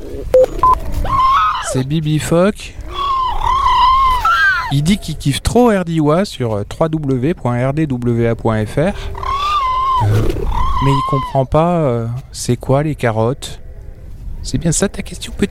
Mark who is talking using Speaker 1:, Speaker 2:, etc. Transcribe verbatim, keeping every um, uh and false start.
Speaker 1: C'est Bibi Phoque. Il dit qu'il kiffe trop R D W A sur w w w point r d w a point f r. Euh, mais il comprend pas euh, c'est quoi les carottes. C'est bien ça ta question, petit ?